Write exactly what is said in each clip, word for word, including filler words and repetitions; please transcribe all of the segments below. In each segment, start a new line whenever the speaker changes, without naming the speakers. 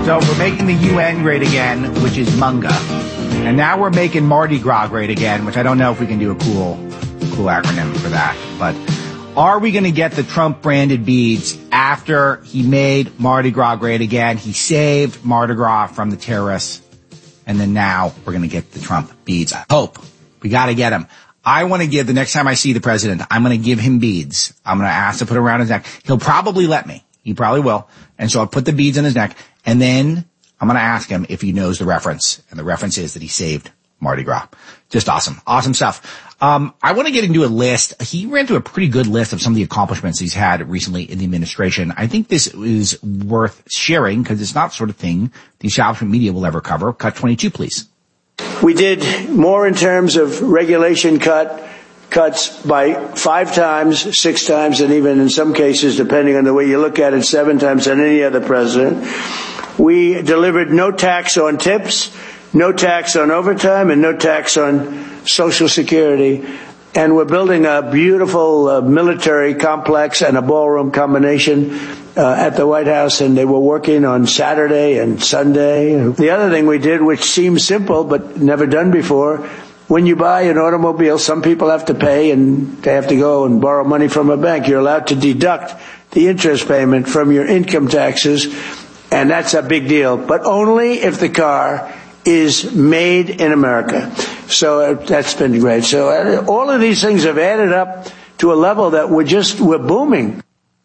So we're making the U N great again, which is MUNGA. And now we're making Mardi Gras great again, which I don't know if we can do a cool, cool acronym for that. But are we going to get the Trump-branded beads after he made Mardi Gras great again? He saved Mardi Gras from the terrorists. And then now we're going to get the Trump beads. I hope. We got to get them. I want to give, the next time I see the president, I'm going to give him beads. I'm going to ask to put it around his neck. He'll probably let me. He probably will. And so I'll put the beads on his neck. And then I'm going to ask him if he knows the reference. And the reference is that he saved Mardi Gras. Just awesome. Awesome stuff. Um, I want to get into a list. He ran through a pretty good list of some of the accomplishments he's had recently in the administration. I think this is worth sharing because it's not the sort of thing the establishment media will ever cover. Cut twenty-two, please.
We did more in terms of regulation cut cuts by five times, six times, and even in some cases, depending on the way you look at it, seven times than any other president. We delivered no tax on tips, no tax on overtime, and no tax on Social Security. And we're building a beautiful uh, military complex and a ballroom combination uh, at the White House, and they were working on Saturday and Sunday. The other thing we did, which seems simple but never done before, when you buy an automobile, some people have to pay and they have to go and borrow money from a bank. You're allowed to deduct the interest payment from your income taxes, and that's a big deal. But only if the car is made in America. So that's been great. So all of these things have added up to a level that we're just, we're booming.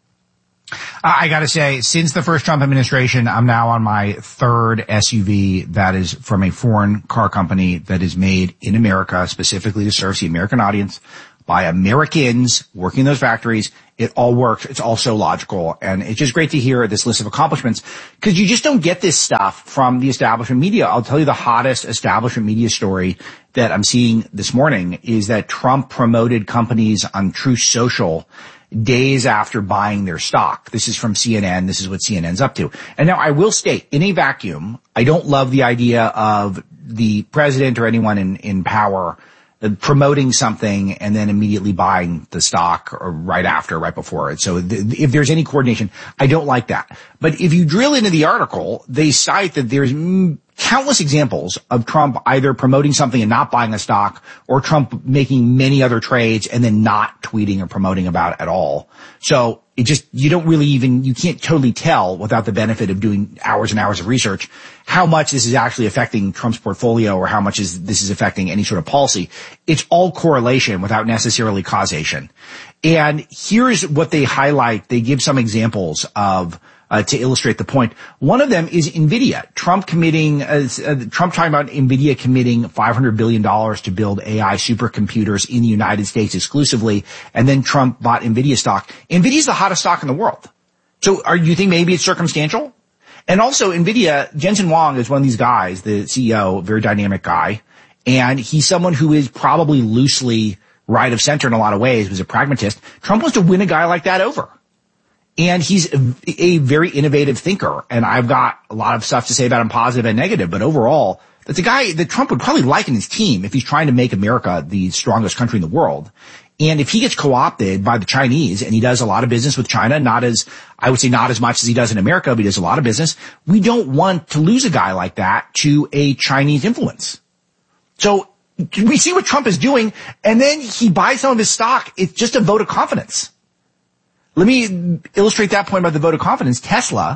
I got to say, since the first Trump administration, I'm now on my third S U V that is from a foreign car company that is made in America, specifically to serve the American audience by Americans working in those factories. It all works. It's all so logical. And it's just great to hear this list of accomplishments because you just don't get this stuff from the establishment media. I'll tell you the hottest establishment media story that I'm seeing this morning is that Trump promoted companies on Truth Social days after buying their stock. This is from C N N. This is what C N N's up to. And now I will state, in a vacuum, I don't love the idea of the president or anyone in, in power promoting something and then immediately buying the stock or right after, right before it. So th- if there's any coordination, I don't like that. But if you drill into the article, they cite that there's mm, countless examples of Trump either promoting something and not buying a stock, or Trump making many other trades and then not tweeting or promoting about it at all. So it just, you don't really even, you can't totally tell without the benefit of doing hours and hours of research how much this is actually affecting Trump's portfolio or how much is this is affecting any sort of policy. It's all correlation without necessarily causation. And here's what they highlight. They give some examples of Uh, to illustrate the point. One of them is NVIDIA. Trump committing, uh, uh, Trump talking about NVIDIA committing five hundred billion dollars to build A I supercomputers in the United States exclusively, and then Trump bought NVIDIA stock. NVIDIA is the hottest stock in the world. So are you think maybe it's circumstantial? And also NVIDIA, Jensen Huang is one of these guys, the C E O, very dynamic guy, and he's someone who is probably loosely right of center in a lot of ways, was a pragmatist. Trump wants to win a guy like that over. And he's a, a very innovative thinker. And I've got a lot of stuff to say about him, positive and negative. But overall, that's a guy that Trump would probably like in his team if he's trying to make America the strongest country in the world. And if he gets co-opted by the Chinese, and he does a lot of business with China, not as, I would say not as much as he does in America, but he does a lot of business, we don't want to lose a guy like that to a Chinese influence. So we see what Trump is doing, and then he buys some of his stock. It's just a vote of confidence. Let me illustrate that point about the vote of confidence. Tesla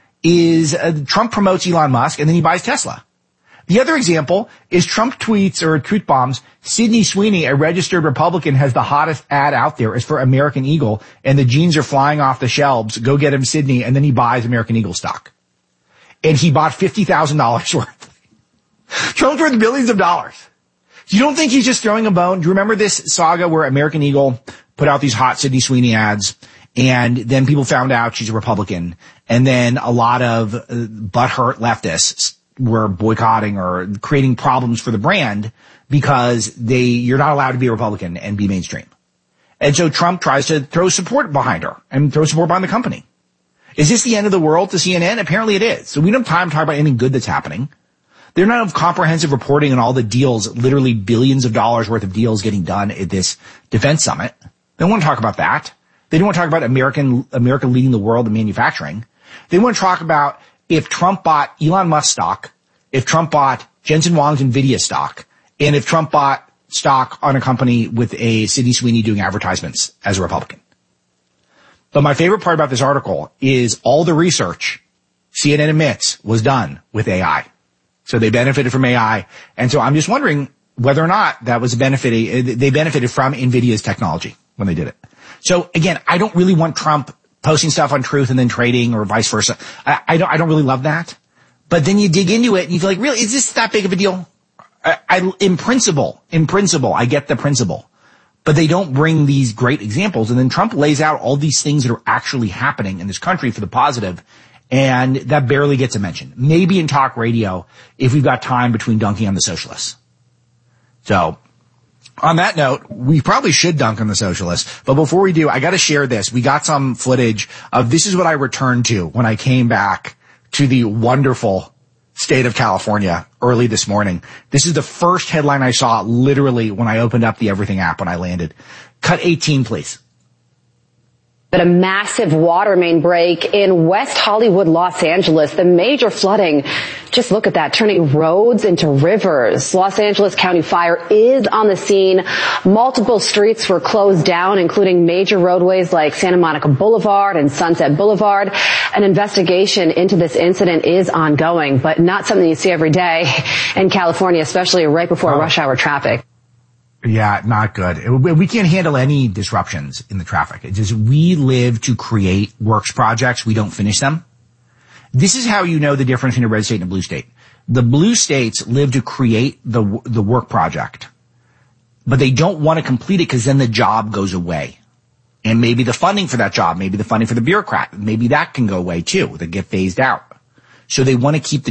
is, uh, Trump promotes Elon Musk and then he buys Tesla. The other example is Trump tweets or tweet bombs, Sydney Sweeney, a registered Republican, has the hottest ad out there. It's for American Eagle and the jeans are flying off the shelves. Go get him, Sydney. And then he buys American Eagle stock. And he bought fifty thousand dollars worth. Trump's worth billions of dollars. You don't think he's just throwing a bone? Do you remember this saga where American Eagle put out these hot Sydney Sweeney ads? And then people found out she's a Republican. And then a lot of uh, butthurt leftists were boycotting or creating problems for the brand because they, you're not allowed to be a Republican and be mainstream. And so Trump tries to throw support behind her and throw support behind the company. Is this the end of the world to C N N? Apparently it is. So we don't have time to talk about anything good that's happening. They're not of comprehensive reporting on all the deals, literally billions of dollars worth of deals getting done at this defense summit. They don't want to talk about that. They don't want to talk about American, America leading the world in manufacturing. They want to talk about if Trump bought Elon Musk stock, if Trump bought Jensen Huang's NVIDIA stock, and if Trump bought stock on a company with a Sydney Sweeney doing advertisements as a Republican. But my favorite part about this article is all the research C N N admits was done with A I. So they benefited from A I. And so I'm just wondering whether or not that was a benefit. They benefited from NVIDIA's technology when they did it. So again, I don't really want Trump posting stuff on Truth and then trading or vice versa. I, I don't, I don't really love that. But then you dig into it and you feel like, really, is this that big of a deal? I, I, in principle, in principle, I get the principle. But they don't bring these great examples. And then Trump lays out all these things that are actually happening in this country for the positive, and that barely gets a mention. Maybe in talk radio if we've got time between dunking on the socialists. So, on that note, we probably should dunk on the socialists. But before we do, I got to share this. We got some footage of this is what I returned to when I came back to the wonderful state of California early this morning. This is the first headline I saw literally when I opened up the Everything app when I landed. Cut eighteen, please.
But a massive water main break in West Hollywood, Los Angeles. The major flooding, just look at that, turning roads into rivers. Los Angeles County Fire is on the scene. Multiple streets were closed down, including major roadways like Santa Monica Boulevard and Sunset Boulevard. An investigation into this incident is ongoing, but not something you see every day in California, especially right before
oh.
rush hour traffic.
Yeah, not good. We can't handle any disruptions in the traffic. It's just we live to create works projects. We don't finish them. This is how you know the difference between a red state and a blue state. The blue states live to create the the work project, but they don't want to complete it because then the job goes away. And maybe the funding for that job, maybe the funding for the bureaucrat, maybe that can go away too. They get phased out. So they want to keep the